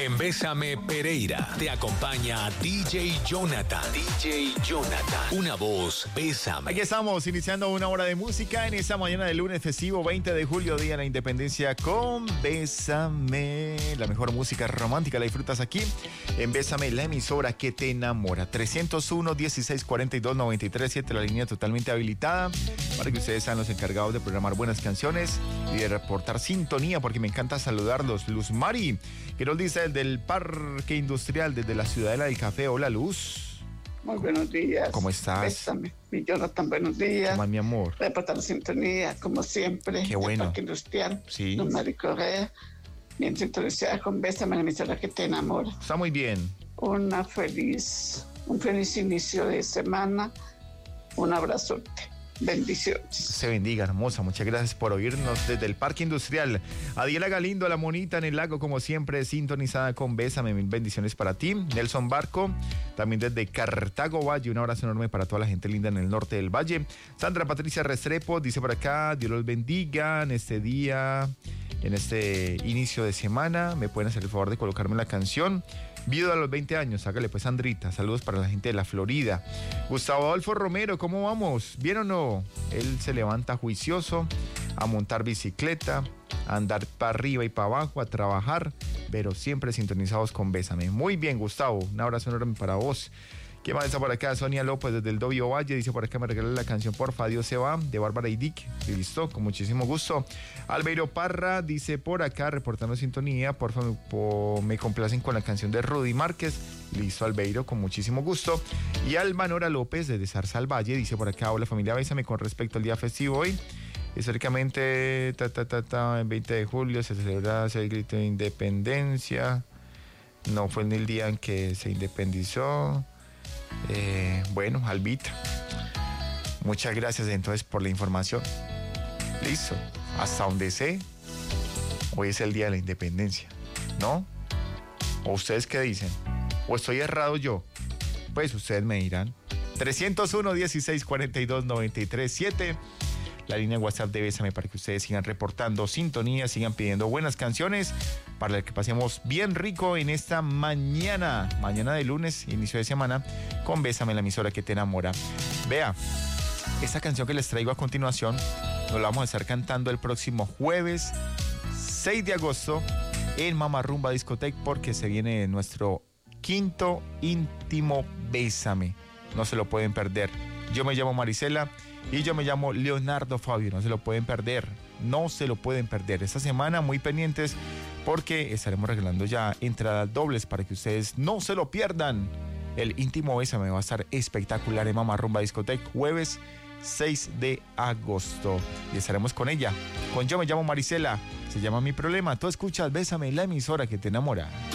En Bésame Pereira te acompaña DJ Jonathan. DJ Jonathan. Una voz, Bésame. Aquí estamos iniciando una hora de música en esta mañana de lunes festivo 20 de julio, Día de la Independencia, con Bésame. La mejor música romántica la disfrutas aquí en Bésame, la emisora que te enamora. 301-1642-937, la línea totalmente habilitada para que ustedes sean los encargados de programar buenas canciones y de reportar sintonía, porque me encanta saludarlos. Luz Mari, que nos dice el del Parque Industrial desde la Ciudadela del Café. Hola, Luz. Muy buenos días. ¿Cómo estás? Bésame. Mi Jonathan, buenos días. ¿Cómo, mi amor? Reportando sintonía, como siempre. Qué bueno. El Parque Industrial. Sí. Don Mari Correa. Bien sintonizada con Bésame, la emisora que te enamora. Está muy bien. Un feliz inicio de semana. Un abrazote. Bendiciones. Se bendiga, hermosa. Muchas gracias por oírnos desde el Parque Industrial. Adiela Galindo, la monita en el lago, como siempre, sintonizada con Bésame. Mil bendiciones para ti. Nelson Barco, también desde Cartago Valle. Un abrazo enorme para toda la gente linda en el norte del valle. Sandra Patricia Restrepo dice por acá: Dios los bendiga en este día, en este inicio de semana. Me pueden hacer el favor de colocarme la canción Viuda a los 20 años. Hágale pues, Sandrita. Saludos para la gente de la Florida. Gustavo Adolfo Romero, ¿cómo vamos? ¿Bien o no? Él se levanta juicioso a montar bicicleta, a andar para arriba y para abajo, a trabajar, pero siempre sintonizados con Bésame. Muy bien, Gustavo. Un abrazo enorme para vos. ¿Qué más está por acá? Sonia López desde el Dobio Valle dice por acá: me regala la canción Porfa, Dios se va, de Bárbara y Dick. Y listo, con muchísimo gusto. Albeiro Parra dice por acá, reportando sintonía: porfa, me complacen con la canción de Rudy Márquez. Listo, Albeiro, con muchísimo gusto. Y Almanora López desde Zarzal Valle dice por acá: hola familia, Bésame, con respecto al día festivo hoy. Históricamente, el 20 de julio se celebra el grito de independencia. No fue en el día en que se independizó. Bueno, Albita, muchas gracias entonces por la información. Listo, hasta donde sé, hoy es el día de la independencia, ¿no? ¿O ustedes qué dicen? ¿O estoy errado yo? Pues ustedes me dirán. 301-1642-937, la línea WhatsApp de Bésame, para que ustedes sigan reportando sintonía, sigan pidiendo buenas canciones para que pasemos bien rico en esta mañana de lunes, inicio de semana, con Bésame, la emisora que te enamora. Vea, esta canción que les traigo a continuación nos la vamos a estar cantando el próximo jueves 6 de agosto en Mama Rumba Discotec, porque se viene nuestro quinto íntimo Bésame. No se lo pueden perder. Yo me llamo Marisela y yo me llamo Leonardo Fabio. No se lo pueden perder. No se lo pueden perder. Esta semana muy pendientes, porque estaremos regalando ya entradas dobles para que ustedes no se lo pierdan. El íntimo Bésame va a estar espectacular en Mama Rumba Discotec, jueves 6 de agosto. Y estaremos con ella, con Yo me llamo Marisela. Se llama Mi Problema. Tú escuchas Bésame, la emisora que te enamora.